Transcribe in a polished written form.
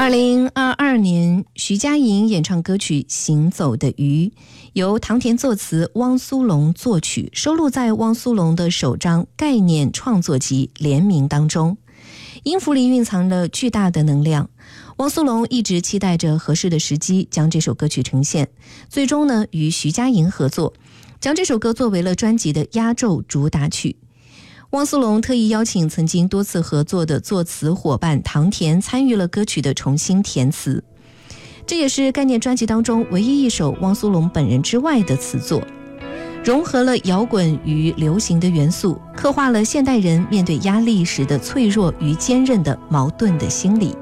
2022年，徐佳莹演唱歌曲《行走的鱼》，由唐田作词，汪苏泷作曲，收录在汪苏泷的首张概念创作集《联名》当中。音符里蕴藏了巨大的能量，汪苏泷一直期待着合适的时机将这首歌曲呈现，最终呢与徐佳莹合作，将这首歌作为了专辑的压轴主打曲。汪苏泷特意邀请曾经多次合作的作词伙伴唐田参与了歌曲的重新填词，这也是概念专辑当中唯一一首汪苏泷本人之外的词作，融合了摇滚与流行的元素，刻画了现代人面对压力时的脆弱与坚韧的矛盾的心理。